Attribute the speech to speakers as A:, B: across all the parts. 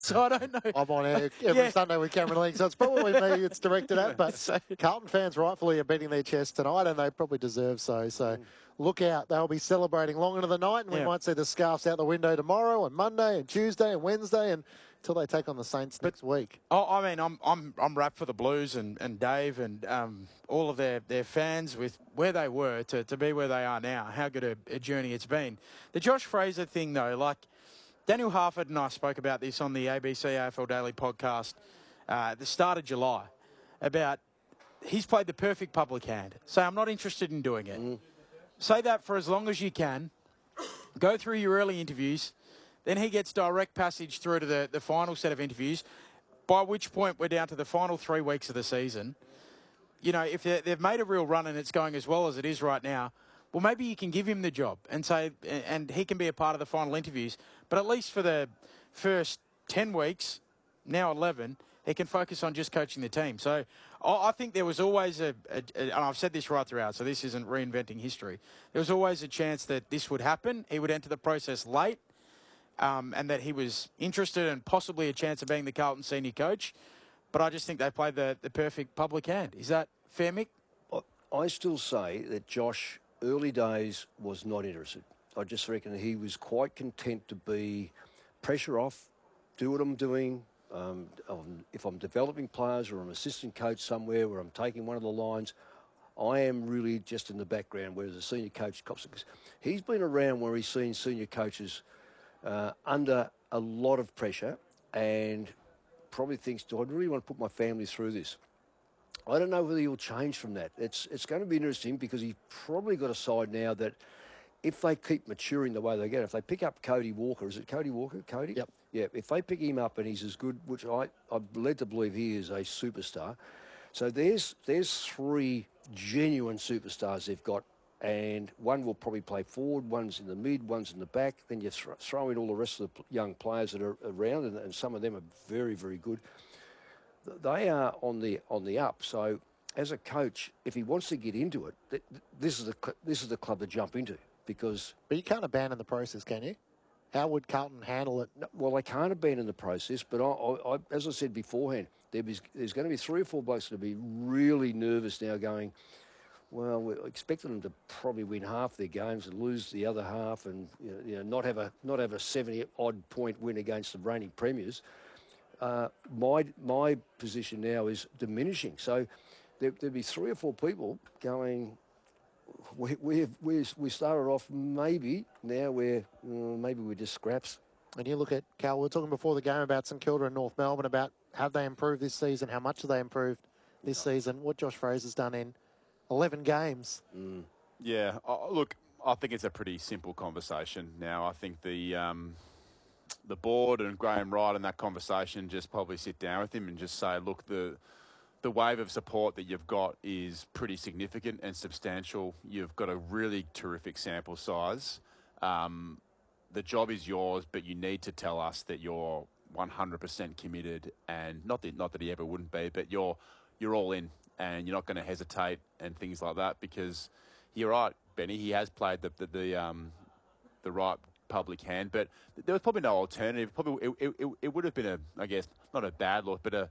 A: So I don't know.
B: I'm on air every Sunday with Cameron Ling, so it's probably me it's directed at. But Carlton fans rightfully are beating their chests tonight, and they probably deserve so. So look out. They'll be celebrating long into the night, and we might see the scarves out the window tomorrow and Monday and Tuesday and Wednesday until they take on the Saints next week.
A: Oh, I mean, I'm wrapped for the Blues and Dave and all of their fans with where they were to be where they are now. How good a journey it's been. The Josh Fraser thing, though, like Daniel Harford and I spoke about this on the ABC AFL Daily podcast at the start of July about he's played the perfect public hand. Say, I'm not interested in doing it. Say that for as long as you can. Go through your early interviews. Then he gets direct passage through to the final set of interviews, by which point we're down to the final 3 weeks of the season. You know, if they've made a real run and it's going as well as it is right now, well, maybe you can give him the job and say, and he can be a part of the final interviews. But at least for the first 10 weeks, now 11, he can focus on just coaching the team. So I think there was always and I've said this right throughout, so this isn't reinventing history. There was always a chance that this would happen. He would enter the process late. And that he was interested and possibly a chance of being the Carlton senior coach. But I just think they played the perfect public hand. Is that fair, Mick?
C: I still say that Josh, early days, was not interested. I just reckon he was quite content to be pressure off, do what I'm doing. If I'm developing players or I'm assistant coach somewhere where I'm taking one of the lines, I am really just in the background, whereas the senior coach, he's been around where he's seen senior coaches under a lot of pressure and probably thinks, do I really want to put my family through this? I don't know whether he'll change from that. It's going to be interesting because he's probably got a side now that if they keep maturing the way they get, if they pick up Cody Walker, is it Cody Walker? Cody?
B: Yep.
C: Yeah, if they pick him up and he's as good, which I'm led to believe he is a superstar. So there's 3 genuine superstars they've got. And one will probably play forward, one's in the mid, one's in the back. Then you throw in all the rest of the young players that are around, and some of them are very, very good. They are on the up. So as a coach, if he wants to get into it, this is the club to jump into because.
B: But you can't abandon the process, can you? How would Carlton handle it?
C: No, well, they can't abandon the process, but I as I said beforehand, there's going to be 3 or 4 blokes that will be really nervous now going, well, we're expecting them to probably win half their games and lose the other half, and not have a 70-odd point win against the reigning premiers. My position now is diminishing. So there'll be 3 or 4 people going. We started off maybe now maybe we're just scraps.
B: And you look at Cal. We were talking before the game about St Kilda and North Melbourne about have they improved this season? How much have they improved this season? What Josh Fraser's done in 11 games.
D: Yeah, look, I think it's a pretty simple conversation now. I think the board and Graham Wright in that conversation just probably sit down with him and just say, look, the wave of support that you've got is pretty significant and substantial. You've got a really terrific sample size. The job is yours, but you need to tell us that you're 100% committed, and not that he ever wouldn't be, but you're all in. And you're not going to hesitate and things like that because you're right, Benny. He has played the right public hand, but there was probably no alternative. Probably it would have been I guess not a bad look, but a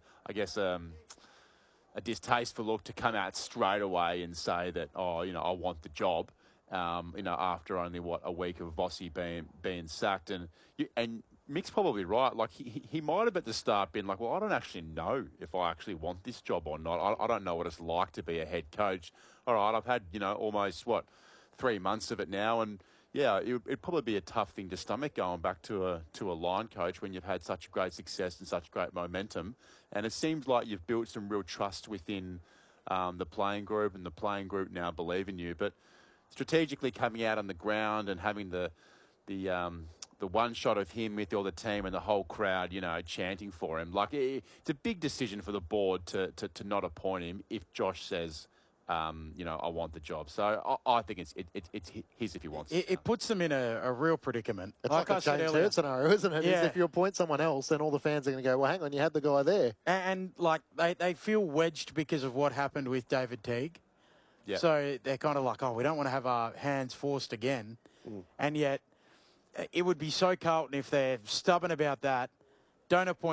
D: distasteful look to come out straight away and say that I want the job. After only a week of Vossi being sacked, and Mick's probably right. Like he might have at the start been like, well, I don't actually know if I actually want this job or not. I don't know what it's like to be a head coach. All right, I've had almost 3 months of it now, and yeah, it'd probably be a tough thing to stomach going back to a line coach when you've had such great success and such great momentum. And it seems like you've built some real trust within the playing group, and the playing group now believe in you. But strategically coming out on the ground and having the one shot of him with all the team and the whole crowd, chanting for him. Like, it's a big decision for the board to not appoint him if Josh says, I want the job. So I think it's his if he wants it.
A: It puts them in a real predicament.
B: It's like a James Hird scenario, isn't it?
A: Yeah.
B: If you appoint someone else, then all the fans are going to go, well, hang on, you had the guy there.
A: And they feel wedged because of what happened with David Teague.
D: Yeah.
A: So they're kind of like, we don't want to have our hands forced again. And yet it would be so Carlton if they're stubborn about that don't appoint